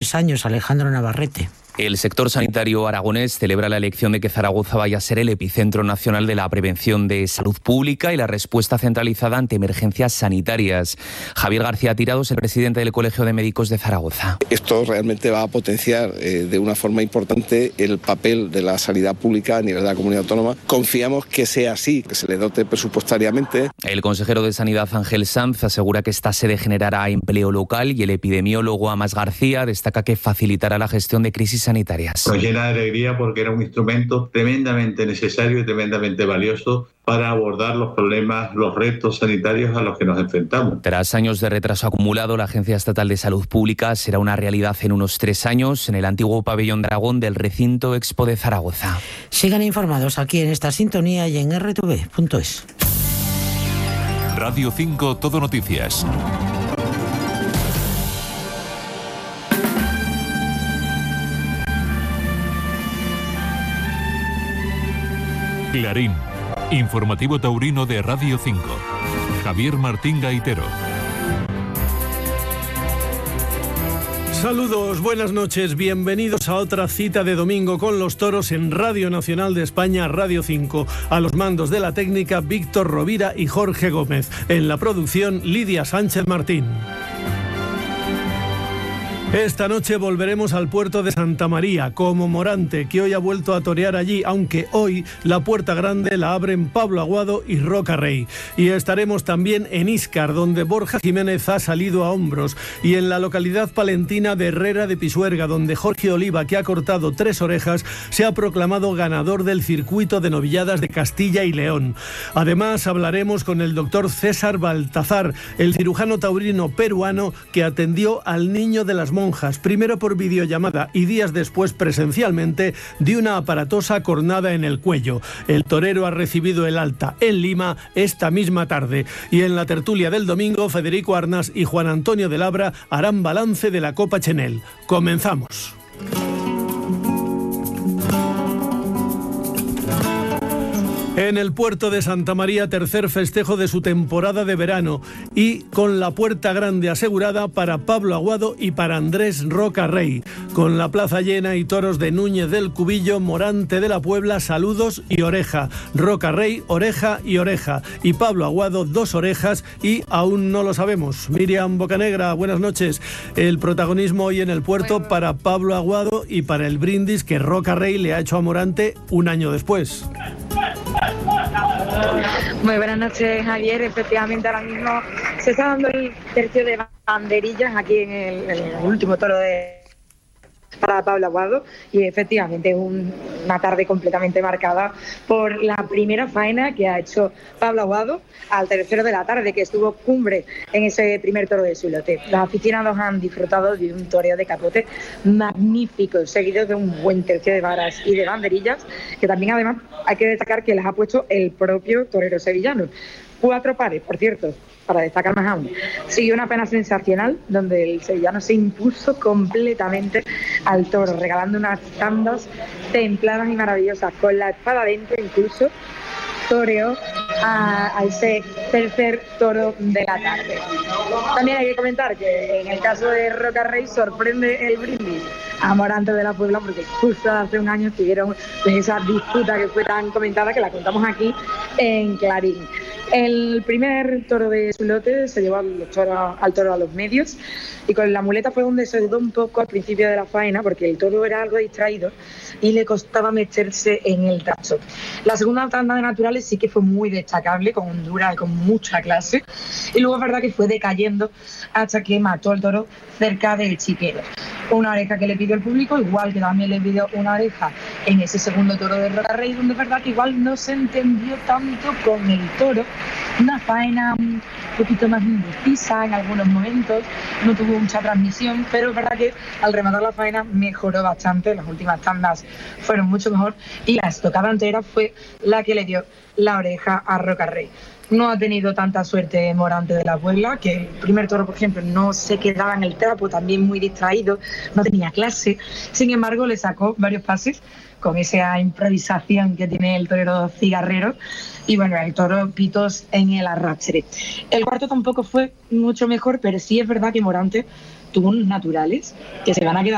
3 años, Alejandro Navarrete. El sector sanitario aragonés celebra la elección de que Zaragoza vaya a ser el epicentro nacional de la prevención de salud pública y la respuesta centralizada ante emergencias sanitarias. Javier García Tirado es el presidente del Colegio de Médicos de Zaragoza. Esto realmente va a potenciar de una forma importante el papel de la sanidad pública a nivel de la comunidad autónoma. Confiamos que sea así, que se le dote presupuestariamente. El consejero de Sanidad, Ángel Sanz, asegura que esta sede generará empleo local y el epidemiólogo Amas García destaca que facilitará la gestión de crisis sanitarias. Nos llena de alegría porque era un instrumento tremendamente necesario y tremendamente valioso para abordar los problemas, los retos sanitarios a los que nos enfrentamos. Tras años de retraso acumulado, la Agencia Estatal de Salud Pública será una realidad en unos 3 años en el antiguo pabellón Dragón del recinto Expo de Zaragoza. Sigan informados aquí en esta sintonía y en rtv.es. Radio 5 Todo Noticias. Clarín, informativo taurino de Radio 5. Javier Martín Gaitero. Saludos, buenas noches, bienvenidos a otra cita de domingo con los toros en Radio Nacional de España, Radio 5. A los mandos de la técnica, Víctor Rovira y Jorge Gómez. En la producción, Lidia Sánchez Martín. Esta noche volveremos al puerto de Santa María, como Morante, que hoy ha vuelto a torear allí, aunque hoy la puerta grande la abren Pablo Aguado y Roca Rey. Y estaremos también en Íscar, donde Borja Jiménez ha salido a hombros, y en la localidad palentina de Herrera de Pisuerga, donde Jorge Oliva, que ha cortado 3 orejas, se ha proclamado ganador del circuito de novilladas de Castilla y León. Además, hablaremos con el doctor César Baltazar, el cirujano taurino peruano que atendió al niño de las monjas, primero por videollamada y días después presencialmente, de una aparatosa cornada en el cuello. El torero ha recibido el alta en Lima esta misma tarde. Y en la tertulia del domingo, Federico Arnás y Juan Antonio de Labra harán balance de la Copa Chenel. Comenzamos. En el puerto de Santa María, tercer festejo de su temporada de verano y con la puerta grande asegurada para Pablo Aguado y para Andrés Roca Rey. Con la plaza llena y toros de Núñez del Cubillo, Morante de la Puebla, saludos y oreja. Roca Rey, oreja y oreja. Y Pablo Aguado, 2 orejas y aún no lo sabemos. Miriam Bocanegra, buenas noches. El protagonismo hoy en el puerto para Pablo Aguado y para el brindis que Roca Rey le ha hecho a Morante un año después. Muy buenas noches, Javier. Efectivamente, ahora mismo se está dando el tercio de banderillas aquí en el último toro para Pablo Aguado, y efectivamente es una tarde completamente marcada por la primera faena que ha hecho Pablo Aguado al tercero de la tarde, que estuvo cumbre en ese primer toro de su lote. Los aficionados han disfrutado de un toreo de capote magnífico, seguido de un buen tercio de varas y de banderillas, que también además hay que destacar que las ha puesto el propio torero sevillano. 4 pares, por cierto, para destacar más aún. Siguió una pena sensacional, donde el sevillano se impuso completamente al toro, regalando unas tandas templadas y maravillosas, con la espada dentro incluso. Toreó a ese tercer toro de la tarde. También hay que comentar que en el caso de Roca Rey sorprende el brindis a Morante de la Puebla, porque justo hace un año tuvieron esa disputa que fue tan comentada que la contamos aquí en Clarín. El primer toro de su lote se llevó al toro a los medios, y con la muleta fue donde se dudó un poco al principio de la faena, porque el toro era algo distraído y le costaba meterse en el tacho. La segunda tanda de naturales sí que fue muy destacable, con hondura y con mucha clase, y luego es verdad que fue decayendo hasta que mató el toro cerca del chiquero. Una oreja que le pidió el público, igual que también le pidió una oreja en ese segundo toro de Roca Rey, donde es verdad que igual no se entendió tanto con el toro. Una faena un poquito más indecisa en algunos momentos, no tuvo mucha transmisión, pero es verdad que al rematar la faena mejoró bastante. Las últimas tandas fueron mucho mejor y la estocada entera fue la que le dio la oreja a Roca Rey. No ha tenido tanta suerte Morante de la Puebla, que el primer toro, por ejemplo, no se quedaba en el trapo, también muy distraído, no tenía clase. Sin embargo, le sacó varios pases con esa improvisación que tiene el torero cigarrero. Y bueno, el toro pitos en el arrastre. El cuarto tampoco fue mucho mejor, pero sí es verdad que Morante tuvo unos naturales que se van a quedar